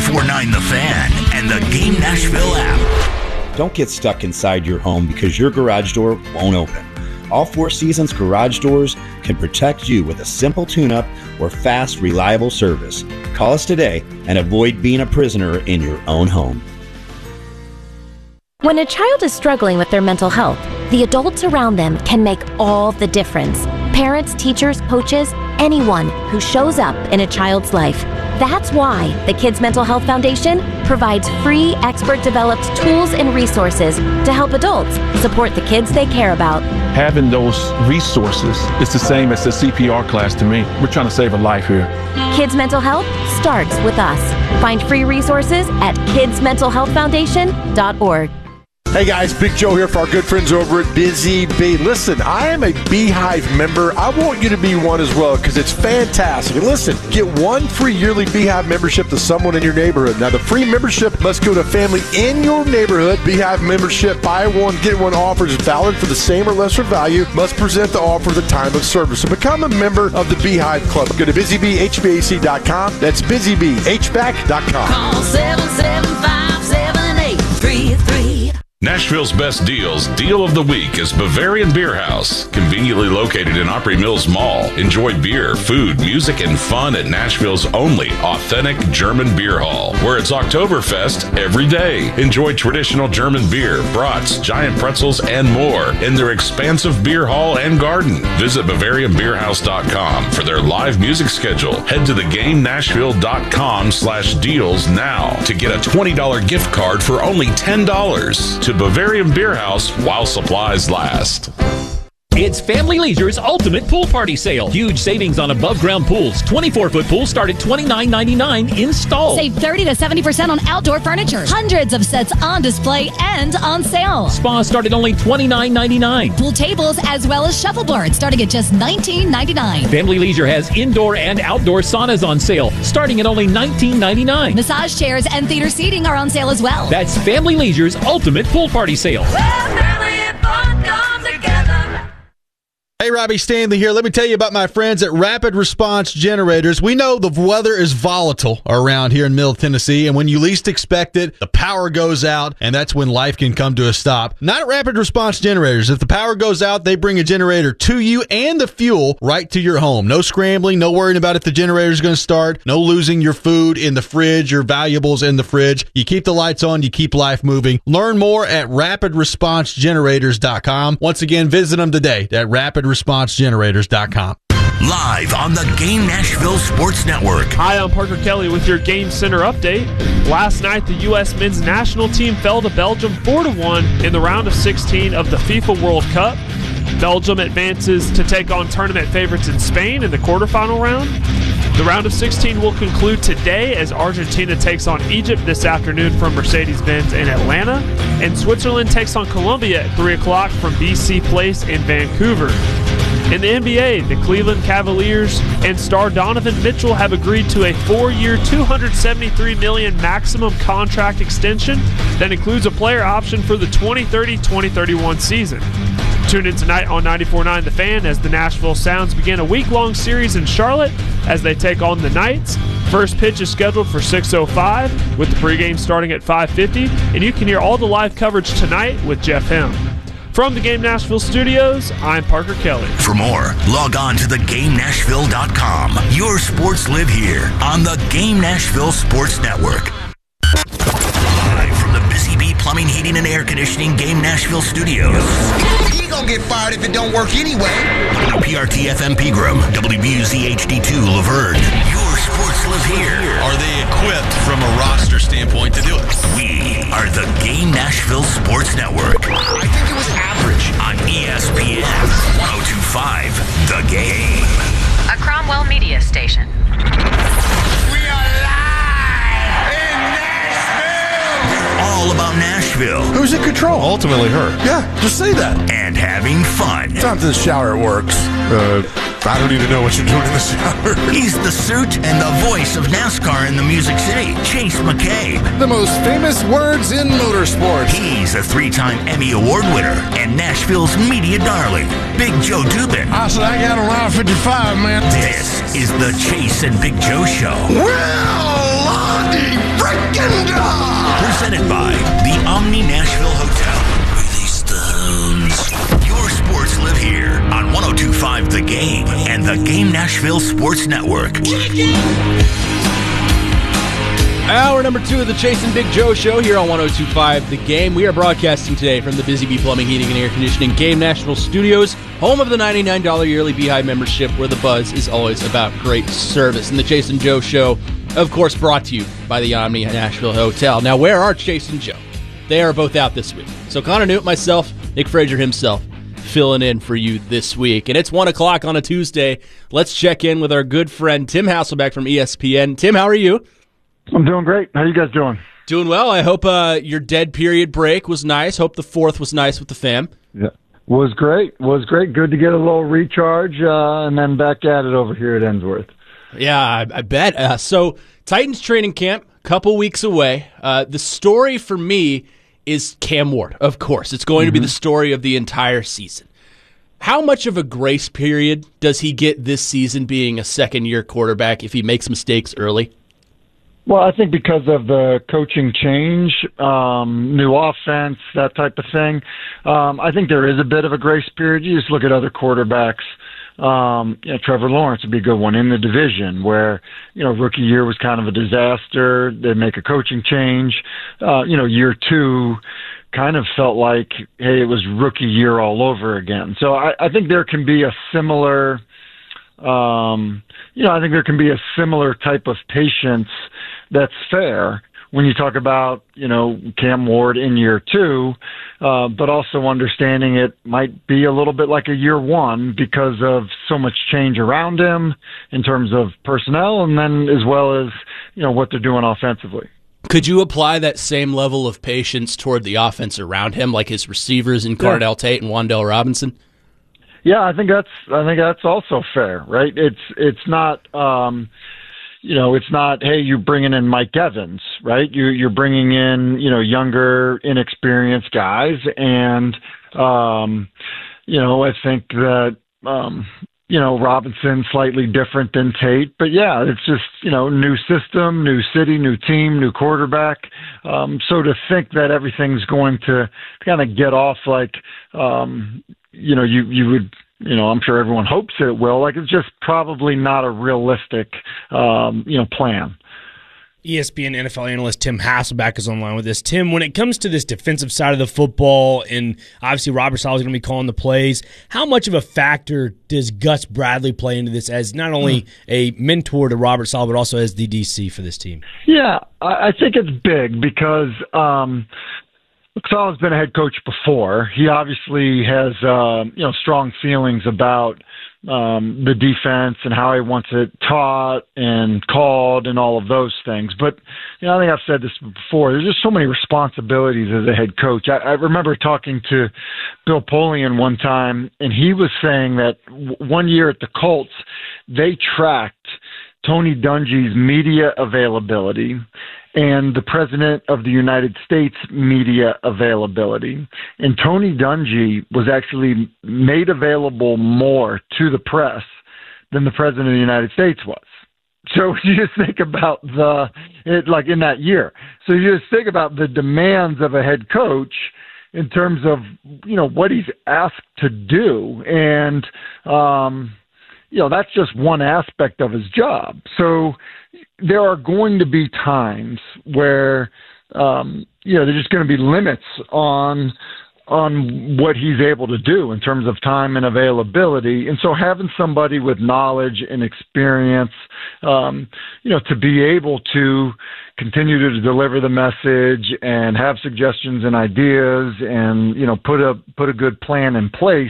94.9 The Fan and the Game Nashville app. Don't get stuck inside your home because your garage door won't open. All Four Seasons garage doors can protect you with a simple tune-up or fast, reliable service. Call us today and avoid being a prisoner in your own home. When a child is struggling with their mental health, the adults around them can make all the difference. Parents, teachers, coaches, anyone who shows up in a child's life. That's why the Kids Mental Health Foundation provides free, expert-developed tools and resources to help adults support the kids they care about. Having those resources is the same as the CPR class to me. We're trying to save a life here. Kids Mental Health starts with us. Find free resources at kidsmentalhealthfoundation.org. Hey guys, Big Joe here for our good friends over at Busy Bee. Listen, I am a Beehive member. I want you to be one as well because it's fantastic. And listen, get one free yearly Beehive membership to someone in your neighborhood. Now, the free membership must go to a family in your neighborhood. Beehive membership, buy one, get one offer is valid for the same or lesser value. Must present the offer at the time of service. So become a member of the Beehive Club. Go to busybhvac.com. That's busybhvac.com. Call 775-7833. Nashville's best deals, deal of the week is Bavarian Beer House. Conveniently located in Opry Mills Mall. Enjoy beer, food, music, and fun at Nashville's only authentic German beer hall, where it's Oktoberfest every day. Enjoy traditional German beer, brats, giant pretzels, and more in their expansive beer hall and garden. Visit BavarianBeerHouse.com for their live music schedule. Head to theGameNashville.com/deals now to get a $20 gift card for only $10 to Bavarian Beer House while supplies last. It's Family Leisure's ultimate pool party sale. Huge savings on above-ground pools. 24-foot pools start at $29.99 installed. Save 30 to 70% on outdoor furniture. Hundreds of sets on display and on sale. Spas start at only $29.99. Pool tables as well as shuffleboards starting at just $19.99. Family Leisure has indoor and outdoor saunas on sale starting at only $19.99. Massage chairs and theater seating are on sale as well. That's Family Leisure's ultimate pool party sale. Hey, Robbie Stanley here. Let me tell you about my friends at Rapid Response Generators. We know the weather is volatile around here in Middle Tennessee, and when you least expect it, the power goes out, and that's when life can come to a stop. Not at Rapid Response Generators. If the power goes out, they bring a generator to you and the fuel right to your home. No scrambling, no worrying about if the generator is going to start, no losing your food in the fridge, your valuables in the fridge. You keep the lights on, you keep life moving. Learn more at rapidresponsegenerators.com. Once again, visit them today at rapidresponsegenerators.com. Live on the Game Nashville Sports Network. Hi, I'm Parker Kelly with your Game Center update. Last night, the U.S. men's national team fell to Belgium 4-1 in the round of 16 of the FIFA World Cup. Belgium advances to take on tournament favorites in Spain in the quarterfinal round. The round of 16 will conclude today as Argentina takes on Egypt this afternoon from Mercedes-Benz in Atlanta, and Switzerland takes on Colombia at 3 o'clock from BC Place in Vancouver. In the NBA, the Cleveland Cavaliers and star Donovan Mitchell have agreed to a 4-year, $273 million maximum contract extension that includes a player option for the 2030-2031 season. Tune in tonight on 94.9 The Fan as the Nashville Sounds begin a week-long series in Charlotte as they take on the Knights. First pitch is scheduled for 6:05 with the pregame starting at 5:50, and you can hear all the live coverage tonight with Jeff Hem. From the Game Nashville studios, I'm Parker Kelly. For more, log on to thegamenashville.com. Your sports live here on the Game Nashville Sports Network. Live from the Busy Bee Plumbing, Heating, and Air Conditioning Game Nashville studios. You gonna get fired if it don't work anyway. WPRT FM Pegram, WBUZ HD2 Laverne. Your sports live here. Are they equipped from a roster standpoint to do it? We are the Game Nashville Sports Network. I think it was average. On ESPN 102.5 The Game. A Cromwell Media Station. All about Nashville. Who's in control? Ultimately her. Yeah, just say that. And having fun. Sometimes in the shower it works. I don't even know what you're doing in the shower. He's the suit and the voice of NASCAR in the Music City, Chase McCabe. The most famous words in motorsports. He's a 3-time Emmy Award winner and Nashville's media darling, Big Joe Dubin. I said I got around 55, man. This is the Chase and Big Joe Show. Well, Lordy, break 102.5 The Game and the Game Nashville Sports Network. Hour number 2 of the Chase and Big Joe Show here on 102.5 The Game. We are broadcasting today from the Busy Bee Plumbing, Heating, and Air Conditioning Game Nashville Studios, home of the $99 yearly Beehive membership, where the buzz is always about great service. And the Chase and Joe Show, of course, brought to you by the Omni Nashville Hotel. Now, where are Chase and Joe? They are both out this week. So Connor Newt, myself, Nick Frazier himself, filling in for you this week. And it's 1 o'clock on a Tuesday. Let's check in with our good friend Tim Hasselbeck from ESPN. Tim, how are you? I'm doing great. How you guys doing? Doing well. I hope your dead period break was nice. Hope the 4th was nice with the fam. Yeah, was great. Good to get a little recharge and then back at it over here at Ensworth. Yeah, I bet. So Titans training camp, couple weeks away. The story for me is Cam Ward, of course. It's going to be the story of the entire season. How much of a grace period does he get this season being a second-year quarterback if he makes mistakes early? Well, I think because of the coaching change, new offense, that type of thing, I think there is a bit of a grace period. You just look at other quarterbacks. Trevor Lawrence would be a good one in the division where, rookie year was kind of a disaster. They make a coaching change. Year 2 kind of felt like, hey, it was rookie year all over again. So I think there can be a similar, I think there can be a similar type of patience that's fair when you talk about, Cam Ward in year 2, but also understanding it might be a little bit like a year 1 because of so much change around him in terms of personnel and then as well as, what they're doing offensively. Could you apply that same level of patience toward the offense around him, like his receivers in Cardell Tate and Wan'Dale Robinson? Yeah, I think that's also fair, right? It's not, it's not, hey, you're bringing in Mike Evans, right? You're bringing in, younger, inexperienced guys, and I think that Robinson's slightly different than Tate, but yeah, it's just new system, new city, new team, new quarterback. So to think that everything's going to kind of get off like you would. I'm sure everyone hopes it will. Like, it's just probably not a realistic, plan. ESPN NFL analyst Tim Hasselbeck is online with us. Tim, when it comes to this defensive side of the football, and obviously Robert Saleh is going to be calling the plays, how much of a factor does Gus Bradley play into this as not only a mentor to Robert Saleh, but also as the DC for this team? Yeah, I think it's big because Saleh's been a head coach before. He obviously has, strong feelings about the defense and how he wants it taught and called and all of those things. But, I think I've said this before. There's just so many responsibilities as a head coach. I remember talking to Bill Polian one time, and he was saying that one year at the Colts, they tracked Tony Dungy's media availability and the President of the United States media availability. And Tony Dungy was actually made available more to the press than the President of the United States was. So you just think about in that year. So you just think about the demands of a head coach in terms of, what he's asked to do. And, that's just one aspect of his job. So there are going to be times where, there's just going to be limits on what he's able to do in terms of time and availability. And so having somebody with knowledge and experience, to be able to continue to deliver the message and have suggestions and ideas and, put a good plan in place,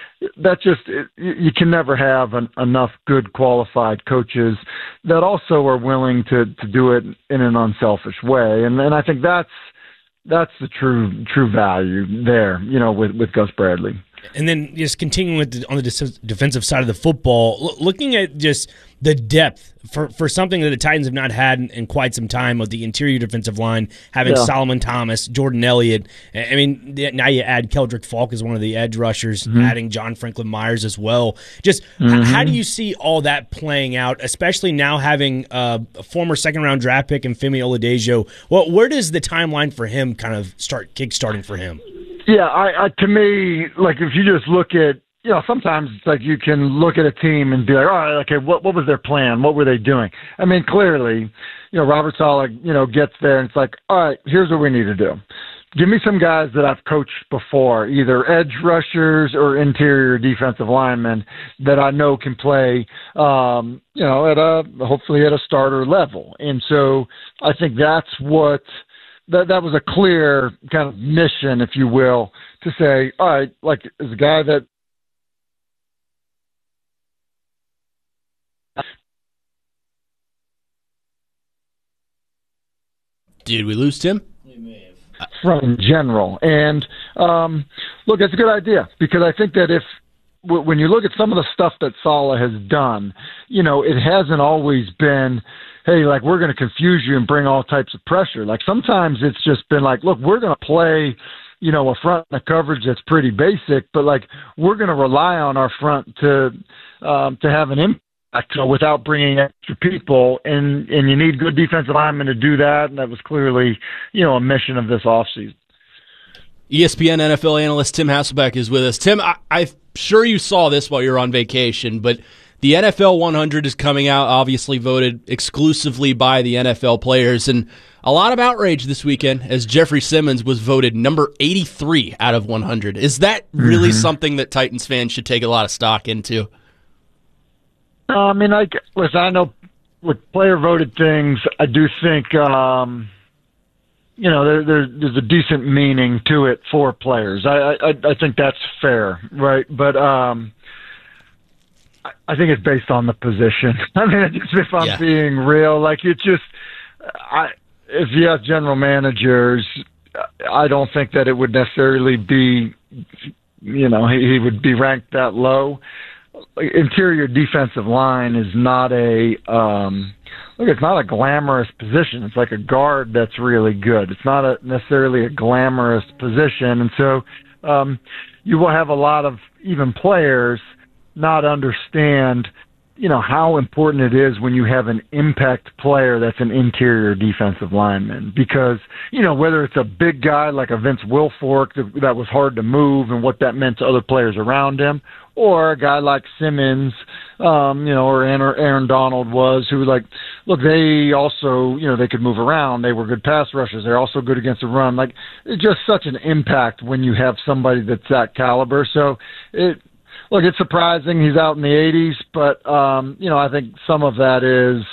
you can never have enough good qualified coaches that also are willing to do it in an unselfish way. And I think that's the true value there, with Gus Bradley. And then just continuing on the defensive side of the football, looking at just the depth for something that the Titans have not had in quite some time of the interior defensive line, having Solomon Thomas, Jordan Elliott. I mean, now you add Keldrick Falk as one of the edge rushers, adding John Franklin Myers as well. Just how do you see all that playing out, especially now having a former second-round draft pick in Femi Oladejo? Well, where does the timeline for him kind of start kickstarting for him? Yeah, to me, like if you just look at, sometimes it's like you can look at a team and be like, all right, okay, what was their plan? What were they doing? I mean, clearly, Robert Saleh, gets there and it's like, all right, here's what we need to do. Give me some guys that I've coached before, either edge rushers or interior defensive linemen that I know can play, hopefully at a starter level. And so I think that's what that was a clear kind of mission, if you will, to say, all right, like as a guy that Did we lose Tim? From general. And look, it's a good idea because I think that when you look at some of the stuff that Saleh has done, it hasn't always been, hey, like we're going to confuse you and bring all types of pressure. Like sometimes it's just been like, look, we're going to play, a front and a coverage that's pretty basic, but like we're going to rely on our front to have an impact. Without bringing extra people, and you need good defensive linemen to do that, and that was clearly, a mission of this offseason. ESPN NFL analyst Tim Hasselbeck is with us. Tim, I'm sure you saw this while you were on vacation, but the NFL 100 is coming out, obviously voted exclusively by the NFL players, and a lot of outrage this weekend as Jeffrey Simmons was voted number 83 out of 100. Is that really something that Titans fans should take a lot of stock into? I mean, listen, I know with player-voted things, I do think, there's a decent meaning to it for players. I think that's fair, right? But I think it's based on the position. I mean, if I'm being real, like it's just, if you have general managers, I don't think that it would necessarily be, he would be ranked that low. Interior defensive line is not it's not a glamorous position. It's like a guard that's really good. It's not necessarily a glamorous position. And so you will have a lot of even players not understand, how important it is when you have an impact player that's an interior defensive lineman. Because, whether it's a big guy like a Vince Wilfork that was hard to move and what that meant to other players around him, or a guy like Simmons, or Aaron Donald was, who they also, they could move around. They were good pass rushers. They're also good against the run. Like, it's just such an impact when you have somebody that's that caliber. So it's surprising he's out in the 80s, but, I think some of that is,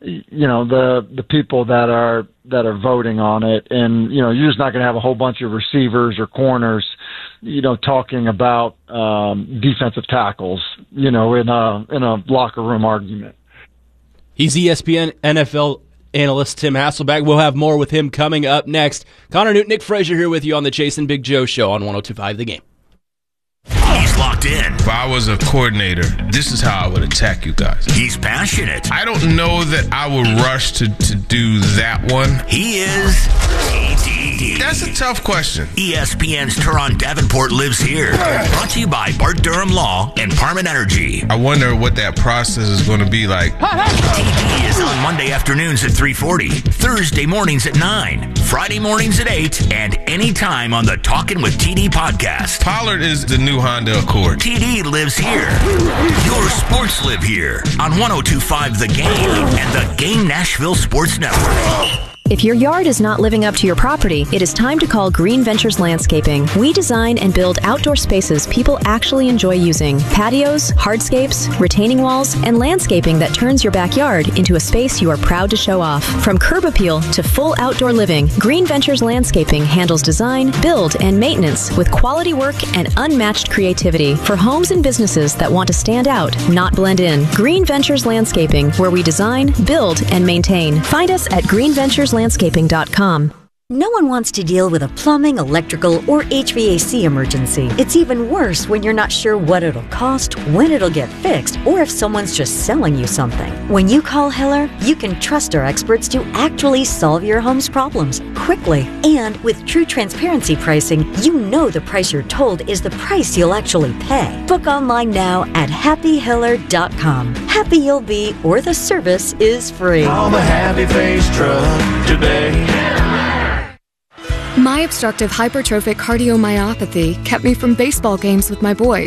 the people that are voting on it. And, you're just not going to have a whole bunch of receivers or corners, talking about defensive tackles, in a locker room argument. He's ESPN NFL analyst Tim Hasselbeck. We'll have more with him coming up next. Connor Newton, Nick Frazier here with you on the Chase and Big Joe show on 102.5 The Game. He's locked in. If I was a coordinator, this is how I would attack you guys. He's passionate. I don't know that I would rush to do that one. He is TD. That's a tough question. ESPN's Teron Davenport lives here. Brought to you by Bart Durham Law and Parman Energy. I wonder what that process is going to be like. TD is on Monday afternoons at 3:40, Thursday mornings at 9, Friday mornings at 8, and anytime on the Talkin' with TD podcast. Pollard is the new Honda Accord. TD lives here. Your sports live here on 102.5 The Game and the Game Nashville Sports Network. If your yard is not living up to your property, it is time to call Green Ventures Landscaping. We design and build outdoor spaces people actually enjoy using. Patios, hardscapes, retaining walls, and landscaping that turns your backyard into a space you are proud to show off. From curb appeal to full outdoor living, Green Ventures Landscaping handles design, build, and maintenance with quality work and unmatched creativity for homes and businesses that want to stand out, not blend in. Green Ventures Landscaping, where we design, build, and maintain. Find us at greenventureslandscaping.com. No one wants to deal with a plumbing, electrical, or HVAC emergency. It's even worse when you're not sure what it'll cost, when it'll get fixed, or if someone's just selling you something. When you call Hiller, you can trust our experts to actually solve your home's problems quickly. And with true transparency pricing, you know the price you're told is the price you'll actually pay. Book online now at happyhiller.com. Happy you'll be, or the service is free. Call the Happy Face Truck today. My obstructive hypertrophic cardiomyopathy kept me from baseball games with my boys.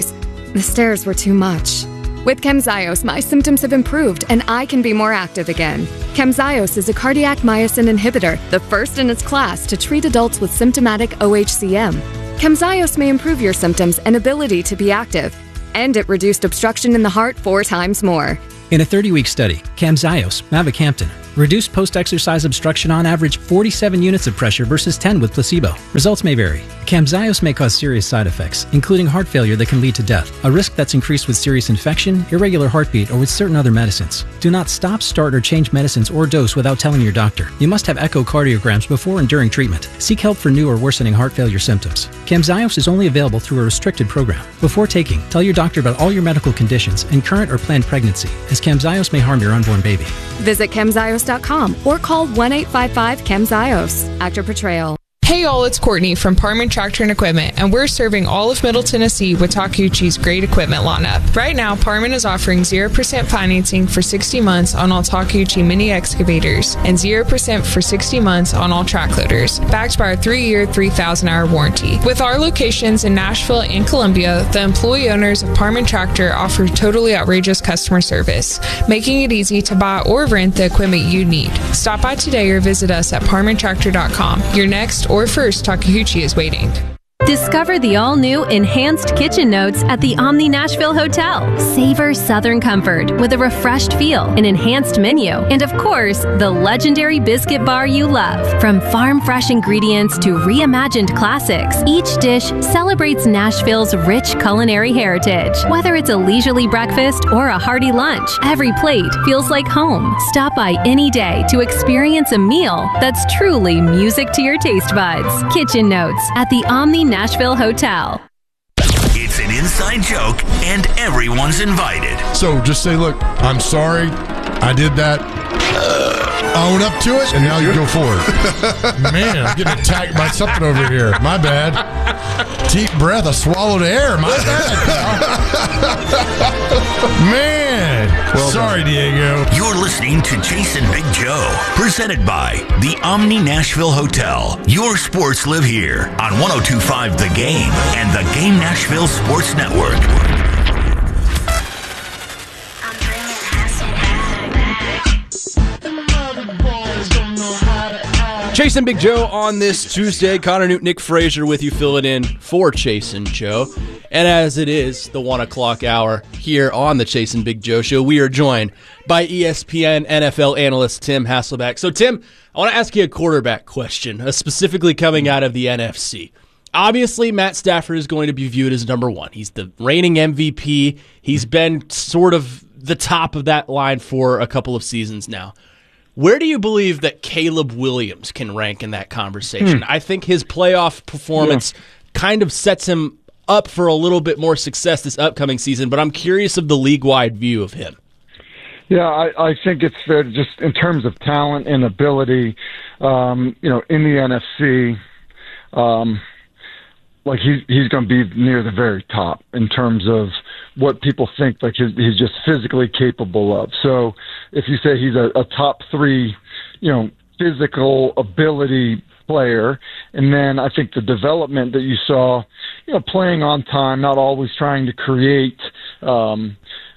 The stairs were too much. With Camzyos, my symptoms have improved and I can be more active again. Camzyos is a cardiac myosin inhibitor, the first in its class to treat adults with symptomatic OHCM. Camzyos may improve your symptoms and ability to be active, and it reduced obstruction in the heart 4 times more. In a 30-week study, Camzyos, mavacamten, reduced post-exercise obstruction on average 47 units of pressure versus 10 with placebo. Results may vary. Camzyos may cause serious side effects, including heart failure that can lead to death, a risk that's increased with serious infection, irregular heartbeat, or with certain other medicines. Do not stop, start, or change medicines or dose without telling your doctor. You must have echocardiograms before and during treatment. Seek help for new or worsening heart failure symptoms. Camzyos is only available through a restricted program. Before taking, tell your doctor about all your medical conditions and current or planned pregnancy, as Camzyos may harm your unborn baby. Visit Camzyos.com or call 1-855-CAMZYOS. Actor Portrayal. Hey y'all, it's Courtney from Parman Tractor and Equipment, and we're serving all of Middle Tennessee with Takeuchi's great equipment lineup. Right now, Parman is offering 0% financing for 60 months on all Takeuchi mini excavators and 0% for 60 months on all track loaders, backed by our 3-year, 3,000-hour warranty. With our locations in Nashville and Columbia, the employee owners of Parman Tractor offer totally outrageous customer service, making it easy to buy or rent the equipment you need. Stop by today or visit us at parmantractor.com. Your next or first Takeuchi is waiting. Discover the all-new Enhanced Kitchen Notes at the Omni Nashville Hotel. Savor Southern comfort with a refreshed feel, an enhanced menu, and of course, the legendary biscuit bar you love. From farm-fresh ingredients to reimagined classics, each dish celebrates Nashville's rich culinary heritage. Whether it's a leisurely breakfast or a hearty lunch, every plate feels like home. Stop by any day to experience a meal that's truly music to your taste buds. Kitchen Notes at the Omni Nashville Hotel. It's an inside joke, and everyone's invited. So just say, look, I'm sorry, I did that. Own up to it, and now you go forward. Man, I'm getting attacked by something over here. My bad. Deep breath, I swallowed air. My bad. Man. Well sorry, Diego. You're listening to Jason Big Joe, presented by the Omni Nashville Hotel. Your sports live here on 102.5 The Game and the Game Nashville Sports Network. Chase and Big Joe on this Tuesday. Connor Newt, Nick Frazier with you, filling in for Chase and Joe. And as it is the 1 o'clock hour here on the Chase and Big Joe Show, we are joined by ESPN NFL analyst Tim Hasselbeck. So, Tim, I want to ask you a quarterback question, specifically coming out of the NFC. Obviously, Matt Stafford is going to be viewed as number one. He's the reigning MVP. He's been sort of the top of that line for a couple of seasons now. Where do you believe that Caleb Williams can rank in that conversation? I think his playoff performance kind of sets him up for a little bit more success this upcoming season, but I'm curious of the league-wide view of him. Yeah, I think it's fair to just in terms of talent and ability, in the NFC, like he's going to be near the very top in terms of what people think like he's just physically capable of. So if you say he's a top 3, physical ability player, and then I think the development that you saw, playing on time, not always trying to create, in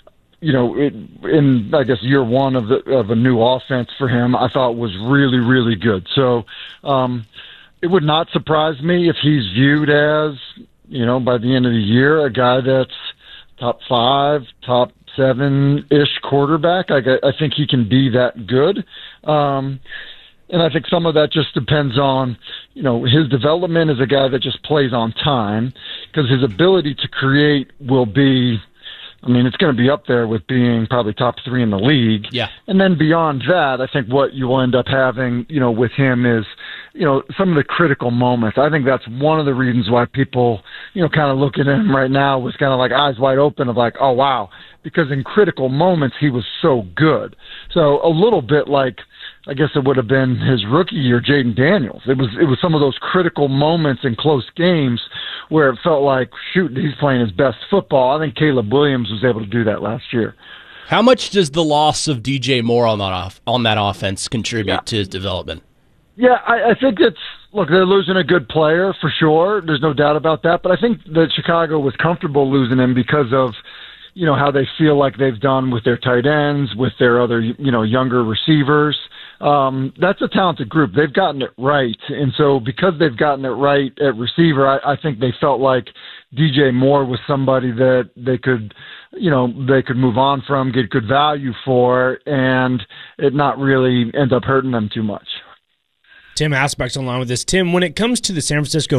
I guess year one of a new offense for him, I thought was really, really good. So it would not surprise me if he's viewed as, by the end of the year, a guy that's top 5, top 7-ish quarterback. I think he can be that good. And I think some of that just depends on, his development as a guy that just plays on time, because his ability to create will be, it's going to be up there with being probably top 3 in the league. Yeah. And then beyond that, I think what you will end up having, with him is, some of the critical moments. I think that's one of the reasons why people, kind of looking at him right now with kind of like eyes wide open of like, oh, wow. Because in critical moments, he was so good. So a little bit like, I guess it would have been his rookie year, Jaden Daniels. It was some of those critical moments in close games where it felt like, shoot, he's playing his best football. I think Caleb Williams was able to do that last year. How much does the loss of DJ Moore on that offense contribute to his development? Yeah, I think it's, Look, they're losing a good player for sure. There's no doubt about that. But I think that Chicago was comfortable losing him because of, how they feel like they've done with their tight ends, with their other, younger receivers. That's a talented group. They've gotten it right. And so because they've gotten it right at receiver, I think they felt like DJ Moore was somebody that they could move on from, get good value for, and it not really end up hurting them too much. Tim Hasselbeck's online with this. Tim, when it comes to the San Francisco